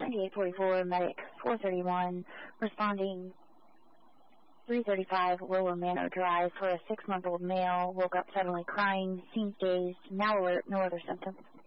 9844, medic 431, responding 335 Lower Manor Drive for a 6-month-old male, woke up suddenly crying, seems dazed, now alert, no other symptoms.